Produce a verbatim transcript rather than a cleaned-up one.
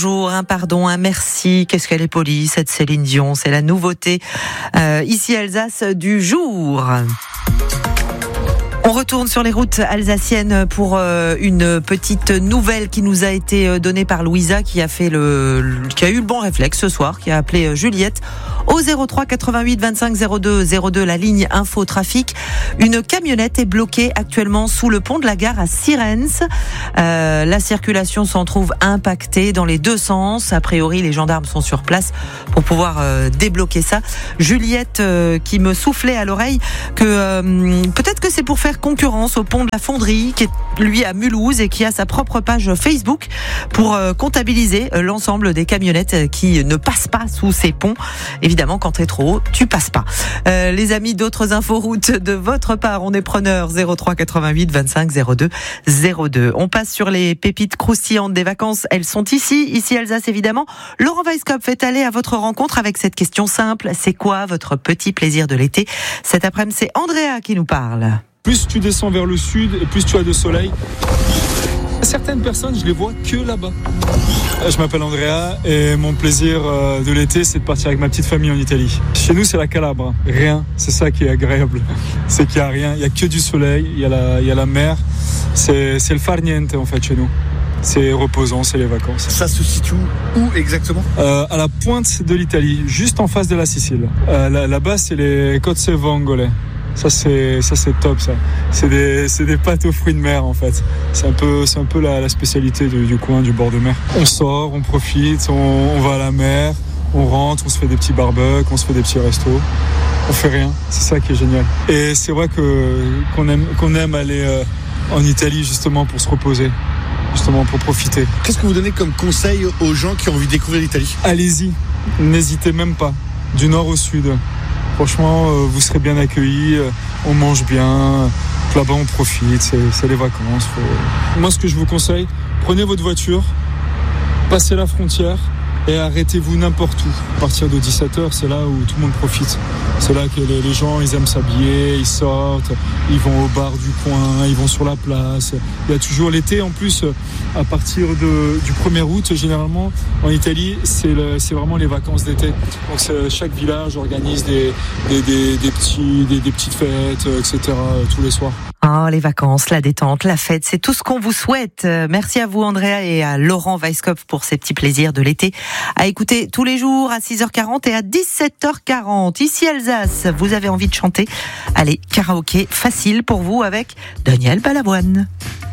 Bonjour, un pardon, un merci. Qu'est-ce qu'elle est polie, cette Céline Dion. C'est la nouveauté euh, ici Alsace du jour. On retourne sur les routes alsaciennes pour euh, une petite nouvelle qui nous a été donnée par Louisa, qui a fait le, qui a eu le bon réflexe ce soir, qui a appelé Juliette au zéro trois quatre-vingt-huit vingt-cinq zéro deux zéro deux, la ligne info trafic. Une camionnette est bloquée actuellement sous le pont de la gare à Sierentz. Euh, la circulation s'en trouve impactée dans les deux sens. A priori, les gendarmes sont sur place pour pouvoir euh, débloquer ça. Juliette euh, qui me soufflait à l'oreille que euh, peut-être que c'est pour faire concurrence au pont de la Fonderie, qui est lui à Mulhouse et qui a sa propre page Facebook pour euh, comptabiliser euh, l'ensemble des camionnettes qui ne passent pas sous ces ponts. Évidemment, quand t'es trop haut, tu passes pas. Euh, les amis, d'autres inforoutes de votre part, on est preneur. Zéro trois quatre-vingt-huit vingt-cinq zéro deux zéro deux. On passe sur les pépites croustillantes des vacances. Elles sont ici, ici Alsace évidemment. Laurent Weisskopf est allé à votre rencontre avec cette question simple. C'est quoi votre petit plaisir de l'été? Cet après-midi, c'est Andrea qui nous parle. Plus tu descends vers le sud, plus tu as de soleil. Certaines personnes, je les vois que là-bas. Je m'appelle Andrea et mon plaisir de l'été, c'est de partir avec ma petite famille en Italie. Chez nous, c'est la Calabre. Rien, c'est ça qui est agréable. C'est qu'il n'y a rien, il n'y a que du soleil, il y a la, il y a la mer. C'est, c'est le far niente en fait chez nous. C'est reposant, c'est les vacances. Ça se situe où exactement ? euh, À la pointe de l'Italie, juste en face de la Sicile. Euh, là, là-bas, c'est les Cozze Vongole. Ça c'est ça c'est top ça. C'est des c'est des pâtes aux fruits de mer en fait. C'est un peu c'est un peu la, la spécialité du, du coin, du bord de mer. On sort, on profite, on, on va à la mer, on rentre, on se fait des petits barbecues, on se fait des petits restos. On fait rien. C'est ça qui est génial. Et c'est vrai que qu'on aime qu'on aime aller euh, en Italie justement pour se reposer, justement pour profiter. Qu'est-ce que vous donnez comme conseil aux gens qui ont envie de découvrir l'Italie ? Allez-y, n'hésitez même pas. Du nord au sud. Franchement, euh, vous serez bien accueillis, euh, on mange bien, là-bas on profite, c'est, c'est les vacances. Faut... Moi, ce que je vous conseille, prenez votre voiture, passez la frontière et arrêtez-vous n'importe où. À partir de dix-sept heures, c'est là où tout le monde profite. C'est là que les, les gens, ils aiment s'habiller, ils sortent, ils vont au bar du coin, ils vont sur la place. Il y a toujours l'été, en plus, à partir de, du premier août, généralement, en Italie, c'est, le, c'est vraiment les vacances d'été. Donc c'est, chaque village organise des, des, des, des, petits, des, des petites fêtes, et cetera, tous les soirs. Ah, les vacances, la détente, la fête, c'est tout ce qu'on vous souhaite. Merci à vous, Andrea, et à Laurent Weisskopf pour ces petits plaisirs de l'été à écouter tous les jours à six heures quarante et à dix-sept heures quarante. Ici Alsace, vous avez envie de chanter? Allez, karaoké facile pour vous avec Daniel Balavoine.